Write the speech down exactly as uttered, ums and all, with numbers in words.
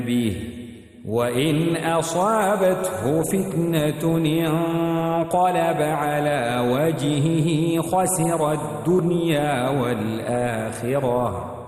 به وإن أصابته فتنة انقلب على وجهه خسر الدنيا والآخرة